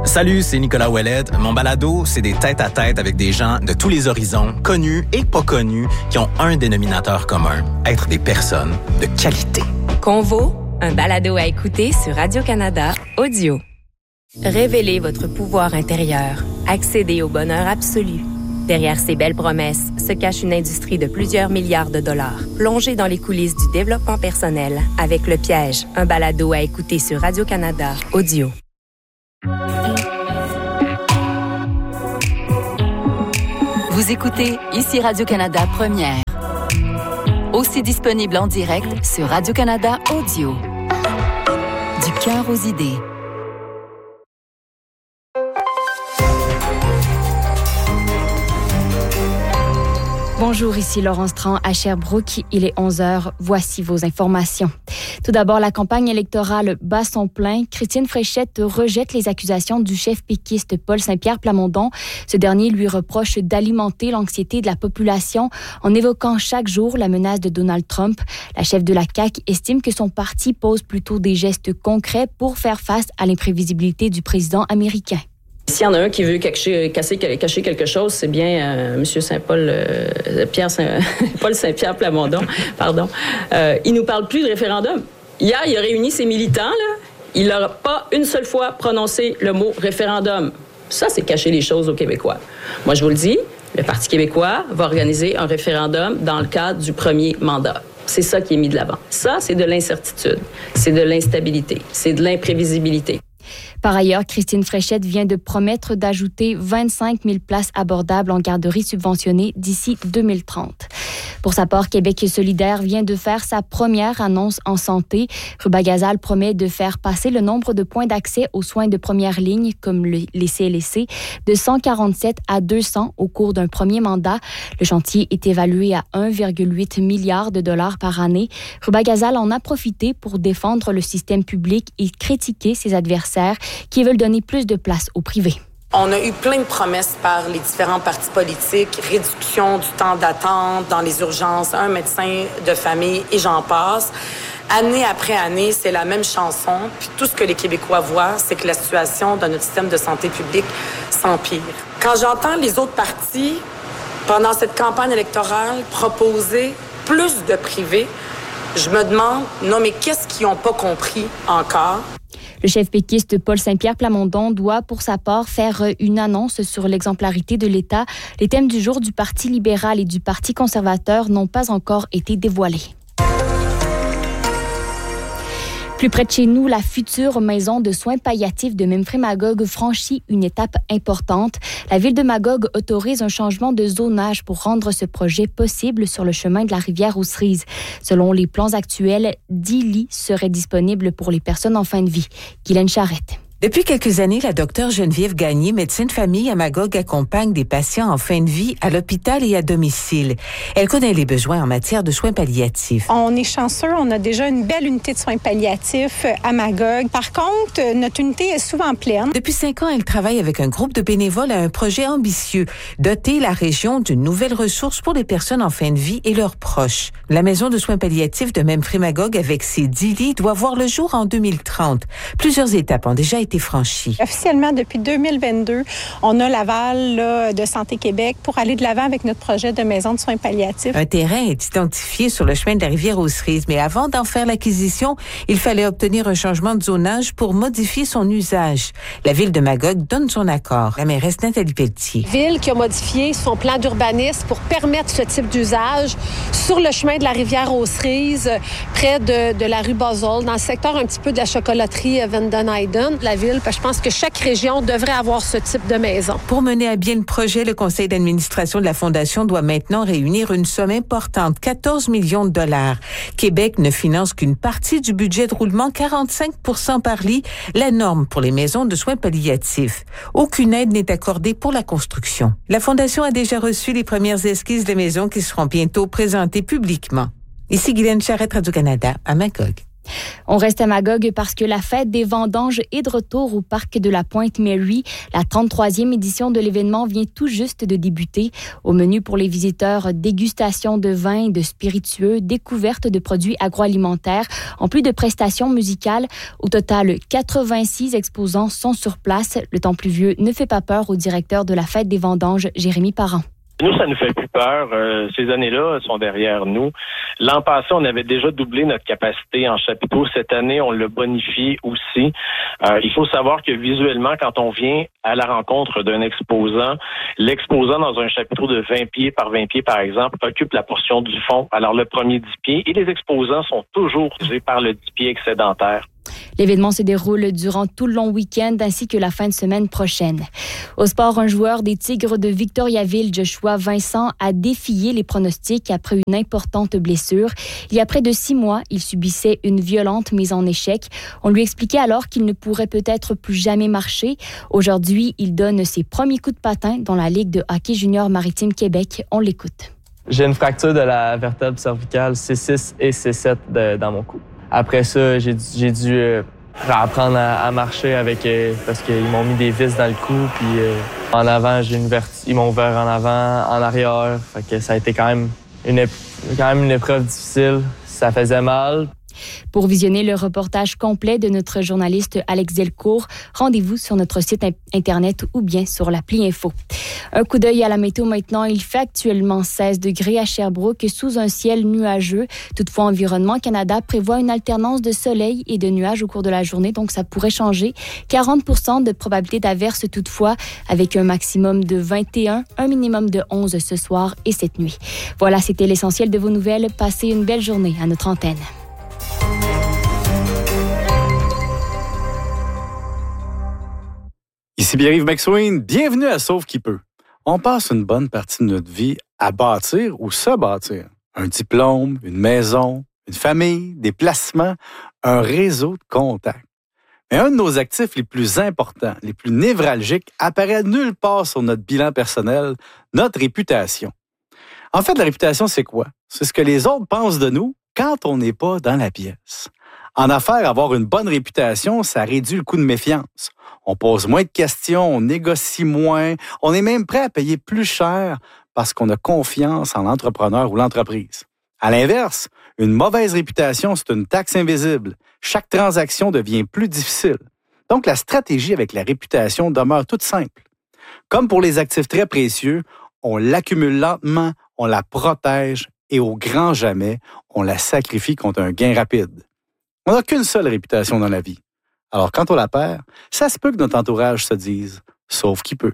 Salut, c'est Nicolas Ouellette. Mon balado, c'est des tête-à-tête avec des gens de tous les horizons, connus et pas connus, qui ont un dénominateur commun, être des personnes de qualité. Convo, un balado à écouter sur Radio-Canada Audio. Révélez votre pouvoir intérieur. Accédez au bonheur absolu. Derrière ces belles promesses se cache une industrie de plusieurs milliards de dollars. Plongez dans les coulisses du développement personnel avec Le Piège, un balado à écouter sur Radio-Canada Audio. Vous écoutez ici Radio-Canada Première. Aussi disponible en direct sur Radio-Canada Audio. Du cœur aux idées. Bonjour, ici Laurence Tran à Sherbrooke. Il est 11h. Voici vos informations. Tout d'abord, la campagne électorale bat son plein. Christine Fréchette rejette les accusations du chef péquiste Paul Saint-Pierre Plamondon. Ce dernier lui reproche d'alimenter l'anxiété de la population en évoquant chaque jour la menace de Donald Trump. La chef de la CAQ estime que son parti pose plutôt des gestes concrets pour faire face à l'imprévisibilité du président américain. S'il y en a un qui veut cacher quelque chose, c'est bien M. Paul Saint-Pierre Plamondon. Pardon. Il nous parle plus de référendum. Hier, il a réuni ses militants. Là. Il n'a pas une seule fois prononcé le mot référendum. Ça, c'est cacher les choses aux Québécois. Moi, je vous le dis, le Parti québécois va organiser un référendum dans le cadre du premier mandat. C'est ça qui est mis de l'avant. Ça, c'est de l'incertitude, c'est de l'instabilité, c'est de l'imprévisibilité. Par ailleurs, Christine Fréchette vient de promettre d'ajouter 25 000 places abordables en garderie subventionnée d'ici 2030. Pour sa part, Québec solidaire vient de faire sa première annonce en santé. Rubagazal promet de faire passer le nombre de points d'accès aux soins de première ligne, comme les CLSC, de 147 à 200 au cours d'un premier mandat. Le chantier est évalué à 1,8 milliard de dollars par année. Rubagazal en a profité pour défendre le système public et critiquer ses adversaires qui veulent donner plus de place au privé. On a eu plein de promesses par les différents partis politiques, réduction du temps d'attente dans les urgences, un médecin de famille et j'en passe. Année après année, c'est la même chanson. Puis tout ce que les Québécois voient, c'est que la situation dans notre système de santé publique s'empire. Quand j'entends les autres partis, pendant cette campagne électorale, proposer plus de privé, je me demande, non mais qu'est-ce qu'ils n'ont pas compris encore? Le chef péquiste Paul Saint-Pierre Plamondon doit, pour sa part, faire une annonce sur l'exemplarité de l'État. Les thèmes du jour du Parti libéral et du Parti conservateur n'ont pas encore été dévoilés. Plus près de chez nous, la future maison de soins palliatifs de Memphremagog franchit une étape importante. La ville de Magog autorise un changement de zonage pour rendre ce projet possible sur le chemin de la rivière aux Cerises. Selon les plans actuels, 10 lits seraient disponibles pour les personnes en fin de vie. Guylaine Charrette. Depuis quelques années, la docteure Geneviève Gagné, médecin de famille à Magog, accompagne des patients en fin de vie à l'hôpital et à domicile. Elle connaît les besoins en matière de soins palliatifs. On est chanceux, on a déjà une belle unité de soins palliatifs à Magog. Par contre, notre unité est souvent pleine. Depuis 5 ans, elle travaille avec un groupe de bénévoles à un projet ambitieux, doter la région d'une nouvelle ressource pour les personnes en fin de vie et leurs proches. La maison de soins palliatifs de Memphremagog, avec ses 10 lits, doit voir le jour en 2030. Plusieurs étapes ont déjà été franchies. Officiellement, depuis 2022, on a l'aval de Santé Québec pour aller de l'avant avec notre projet de maison de soins palliatifs. Un terrain est identifié sur le chemin de la rivière aux Cerises, mais avant d'en faire l'acquisition, il fallait obtenir un changement de zonage pour modifier son usage. La ville de Magog donne son accord. La mairesse Nathalie Pelletier. Ville qui a modifié son plan d'urbanisme pour permettre ce type d'usage sur le chemin de la rivière aux Cerises, près de la rue Bosol, dans le secteur un petit peu de la chocolaterie Vanden Eyden. La ville, parce que je pense que chaque région devrait avoir ce type de maison. Pour mener à bien le projet, le conseil d'administration de la Fondation doit maintenant réunir une somme importante, 14 millions de dollars. Québec ne finance qu'une partie du budget de roulement, 45% par lit, la norme pour les maisons de soins palliatifs. Aucune aide n'est accordée pour la construction. La Fondation a déjà reçu les premières esquisses de maisons qui seront bientôt présentées publiquement. Ici Guylaine Charrette, Radio-Canada, à Magog. On reste à Magog parce que la fête des vendanges est de retour au parc de la Pointe-Mary. La 33e édition de l'événement vient tout juste de débuter. Au menu pour les visiteurs, dégustation de vins et de spiritueux, découverte de produits agroalimentaires, en plus de prestations musicales. Au total, 86 exposants sont sur place. Le temps pluvieux ne fait pas peur au directeur de la fête des vendanges, Jérémy Parent. Nous, ça nous fait plus peur. Ces années-là sont derrière nous. L'an passé, on avait déjà doublé notre capacité en chapiteaux. Cette année, on l'a bonifié aussi. Il faut savoir que visuellement, quand on vient à la rencontre d'un exposant, l'exposant dans un chapiteau de 20 pieds par 20 pieds, par exemple, occupe la portion du fond, alors le premier 10 pieds, et les exposants sont toujours dirigés par le 10 pieds excédentaire. L'événement se déroule durant tout le long week-end ainsi que la fin de semaine prochaine. Au sport, un joueur des Tigres de Victoriaville, Joshua Vincent, a défié les pronostics après une importante blessure. Il y a près de 6 mois, il subissait une violente mise en échec. On lui expliquait alors qu'il ne pourrait peut-être plus jamais marcher. Aujourd'hui, il donne ses premiers coups de patin dans la Ligue de hockey junior maritime Québec. On l'écoute. J'ai une fracture de la vertèbre cervicale C6 et C7 dans mon cou. Après ça, j'ai dû apprendre à marcher parce qu'ils m'ont mis des vis dans le cou. Puis en avant, ils m'ont ouvert en avant, en arrière. Fait que ça a été quand même une épreuve difficile. Ça faisait mal. Pour visionner le reportage complet de notre journaliste Alex Delcourt, rendez-vous sur notre site Internet ou bien sur l'appli Info. Un coup d'œil à la météo maintenant. Il fait actuellement 16 degrés à Sherbrooke sous un ciel nuageux. Toutefois, Environnement Canada prévoit une alternance de soleil et de nuages au cours de la journée, donc ça pourrait changer. 40% de probabilité d'averse toutefois, avec un maximum de 21, un minimum de 11 ce soir et cette nuit. Voilà, c'était l'essentiel de vos nouvelles. Passez une belle journée à notre antenne. Ici Pierre-Yves McSween, bienvenue à Sauve qui peut. On passe une bonne partie de notre vie à bâtir ou se bâtir. Un diplôme, une maison, une famille, des placements, un réseau de contacts. Mais un de nos actifs les plus importants, les plus névralgiques, apparaît nulle part sur notre bilan personnel, notre réputation. En fait, la réputation, c'est quoi? C'est ce que les autres pensent de nous quand on n'est pas dans la pièce. En affaires, avoir une bonne réputation, ça réduit le coût de méfiance. On pose moins de questions, on négocie moins, on est même prêt à payer plus cher parce qu'on a confiance en l'entrepreneur ou l'entreprise. À l'inverse, une mauvaise réputation, c'est une taxe invisible. Chaque transaction devient plus difficile. Donc, la stratégie avec la réputation demeure toute simple. Comme pour les actifs très précieux, on l'accumule lentement, on la protège et au grand jamais, on la sacrifie contre un gain rapide. On n'a qu'une seule réputation dans la vie. Alors, quand on la perd, ça se peut que notre entourage se dise « sauve qui peut ».